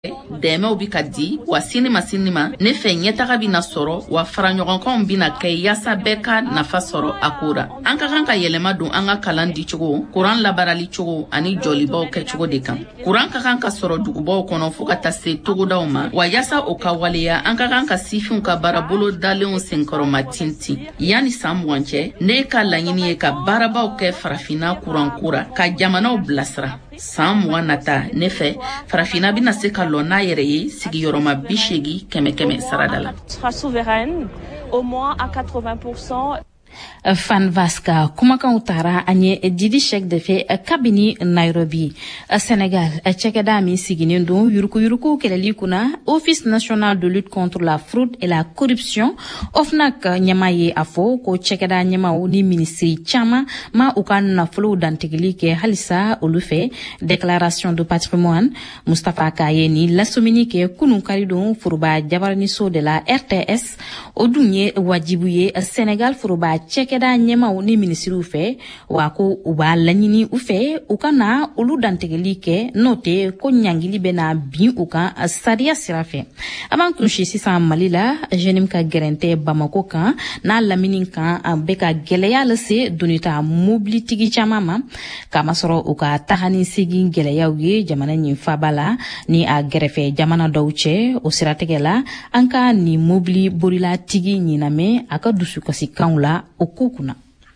dɛmɛw bi ka di wa sini ma ne fɛ ɲɛtaga bina sɔrɔ wa faraɲɔgɔnkanw bina kɛ yaasa bɛɛ ka nafa sɔrɔ a ko ra. An ka kan ka yɛlɛma don an ka kalan di cogo, kuran labarali cogo ani jɔlibaw kɛ cogo de kan. Kuran ka kan ka sɔrɔ dugubaw kɔnɔ fo ka taa se togodaw ma wa yaasa o ka waleya an ka kan ka sifinw ka baarabolo dalenw senkɔrɔma tintin. Yani san 20 cɛ, ne ka laɲini ye ka baarabaw kɛ farafina kuran kura ka jamanaw bilasira. San 20 nata ne fɛ farafina bina se ka lɔ n'a yɛrɛ ye sigiyɔrɔma 80 kɛmɛ sarada la. Sera souveraine au moins à 80%. Fan Vasca kumakan utara anye Didi Cheikh de fe kabini Nairobi Senegal cekeda mi siginin don yuruku keleli kuna Office national de lutte contre la fraude et la corruption ofnak nyamaye afo ko cekeda nyama ni ministry chama ma ukan na flo dantigili ke halisa olufe déclaration de patrimoine Mustafa Kayeni lasomini ke kunu karidon furuba jabarni so de la RTS odunye wajibuye Senegal furuba cekeda nyema ni ministru fe wako uba lanyini ufe ukana ulu dantegeli ke note ko nyangili bena bi uka sadia sirafe aban kushi sisa malila jenim ka gerente Bamako kan na laminin kan beka geleya lase dunita mobility chamama kama soro uka tahani sigi geleya uye jamana nyi fabala ni a gerefe jamana dawche o sirategela anka ni mobili borila tigi nyiname aka dusu kasi kaula okukuna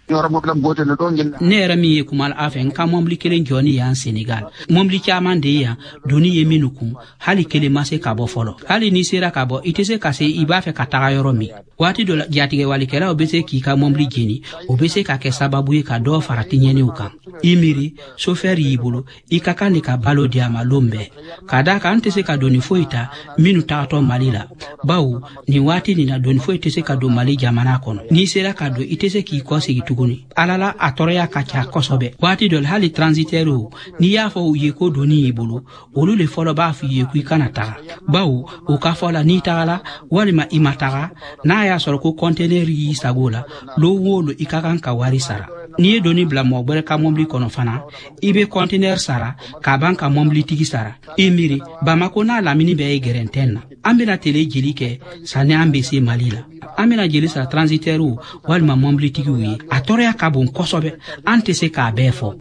ne yɛrɛ min ye kuma a fɛ n ka mɔbili kelen jɔni y'an Senegal mɔbili caman de yan doni ye minnu kun hali kelen ma se ka bɔ fɔlɔ hali ni sera ka bɔ i tɛ se ka se i b'a fɛ ka taga yɔrɔ min waati dɔ la jatigɛ walikɛlaw bɛ se k'i ka mɔbili jeni o bɛ se ka kɛ sababu ye ka dɔ fara tiɲɛniw kan i miiri chauffeur y'i bolo i ka kan de ka balo di a ma lon bɛɛ ka da kan an tɛ se ka doni foyi ta minnu tagatɔ Mali la bawo nin waati nin na doni foyi tɛ se ka don Mali jamana kɔnɔ n'i sera ka don i tɛ se k'i kɔsegi alala a tɔrɔya ka ca kosɔbɛ waati dɔ hali transitaire n'i y'a fɔ u ye ko doni y'i bolo olu le fɔlɔ b'a f'i ye ko i kana taga bawo o ka fɔ la n'i tagala walima i ma taga n'a y'a sɔrɔ ko conteneur y'i sago la lo wo i ka kan ka wari sara n'i ye doni bila mɔgɔ wɛrɛ ka mɔbili kɔnɔ fana i bɛ conteneur sara ka ban ka mɔbili tigi sara i miiri Bamako n'a lamini bɛɛ ye gɛrɛntɛn na an bɛna tele jeli kɛ sanni an bɛ se Mali la an bɛna jeli sara transitaire walima mɔbili tigiw ye a tɔrɔya ka bon kosɔbɛ an tɛ se k'a bɛɛ fɔ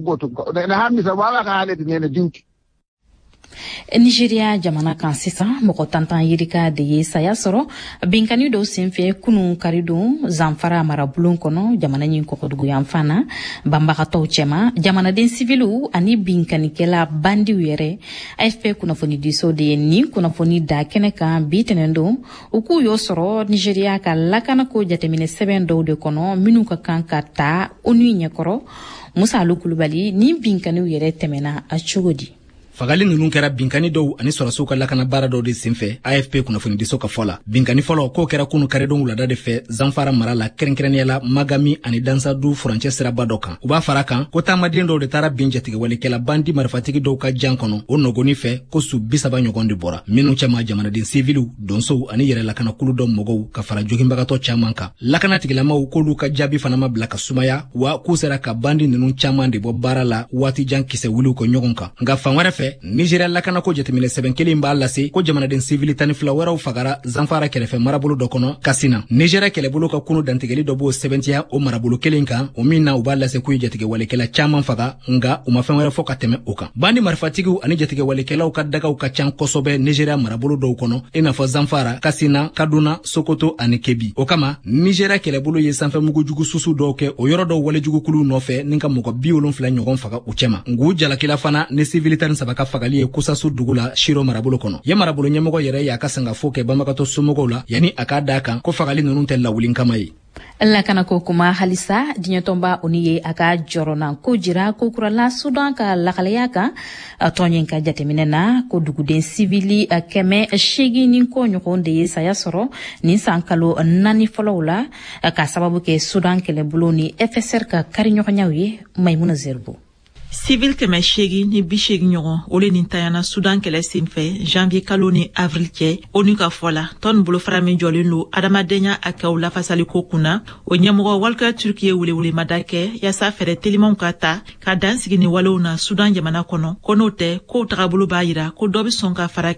Nigeria jamana kan sisan mɔgɔ tantan yirika de ye saya sɔrɔ binkani dɔw senfɛ kunu karidon Zamfara marabulon kɔnɔ jamana ɲin kɔkɔdugu yan fana banbagatɔw cɛma jamanaden sivilu ani binkanikɛla bandiw yɛrɛ AFP kunnafoni diso de ye nin kunnafoni da kɛnɛ kan bi tɛnɛn don u k'u y'o sɔrɔ Nigeria ka lakanako jateminɛ sɛbɛn dɔw de kɔnɔ minnu ka kan ka ta ONU ɲɛkɔrɔ Musa Alu Kulubali ni binkaniw yɛrɛ tɛmɛna a cogo di fagali ninnu kɛra binkani dɔw ani sɔrɔsiw ka lakana baara dɔw de senfɛ AFP kunnafoni diso ka fɔ la binkani fɔlɔ k'o kɛra kunu karidon wulada de fɛ Zamfara mara la kɛrɛnkɛrɛnniyala Magami ani Dansadu furancɛ siraba dɔ kan u b'a fara kan ko taamaden dɔw de taara bin jatigɛwalikɛla bandi marifatigi dɔw ka jan kɔnɔ o nɔgɔni fɛ ko su 30 ɲɔgɔn de bɔra minnu cɛma jamanaden sivilu donsow ani yɛrɛ lakanakulu dɔ mɔgɔw ka fara joginbagatɔ caman kan lakanatigilamaw k'olu ka jaabi fana ma bila ka sumaya wa k'u sera ka bandi ninnu caman de bɔ baara la waati jan kisɛ wuliw kɔ ɲɔgɔn kan nka fan wɛrɛ fɛ Nigeria lakanako jateminɛ sɛbɛn kelen b'a lase ko jamanaden civil 12 wɛrɛw fagara Zamfara kɛrɛfɛ marabolo dɔ kɔnɔ Kasina Nigeria kɛlɛbolo ka kunu dantigɛli dɔ b'o sɛbɛntiya o marabolo kelen kan o min na u b'a lase k'u ye jatigɛwalikɛla caman faga nga u ma fɛn wɛrɛ fɔ ka tɛmɛ o kan bandi marifatigiw ani jatigɛwalikɛlaw ka dagaw ka can kosɔbɛ Nigeria marabolo dɔw kɔnɔ i n'a fɔ Zamfara Kasina Kaduna Sokoto ani Kebbi o kama Nigeria kɛlɛbolo ye sanfɛmugujugu susu dɔw kɛ o yɔrɔ dɔw walejugukulu nɔfɛ ni ka mɔgɔ 70 ɲɔgɔn faga u cɛma ngu jalakila fana ni civil 13 ka fagali ye Kusasu dugu la Shiro marabolo kɔnɔ ye marabolo ɲɛmɔgɔ yɛrɛ y'a ka sangafo kɛ banbagatɔ somɔgɔw la yani a ka da kan ko fagali ninnu tɛ lawulin kama ye lakanako kuma halisa diɲɛtɔnba oni ye a ka jɔrɔna ko jira ko kurala Sudan ka lakalaya kan tɔnyen ka jateminɛ na ko duguden sivili 800 ni ko ɲɔgɔn de ye saya sɔrɔ nin san kalo 4 fɔlɔw la ka sababu kɛ Sudan kɛlɛbolo ni FSR ka kariɲɔgɔnyaw ye Maimuna Zerbo Civil kɛmɛ 8 ni 80 ɲɔgɔn o le nin tayana Sudan kɛlɛ senfɛ janvier kalo ni avril cɛ ONU ka fɔ la tɔn bolofara min jɔlen lo adamadenya a kɛw lafasaliko kunna o ɲɛmɔgɔ Walker Turk ye welewelemada kɛ yaasa fɛrɛ telimanw ka ta ka dan sigi ni walew na Sudan jamana kɔnɔ ko n'o tɛ kow tagabolo b'a yira ko dɔ bɛ sɔn ka fara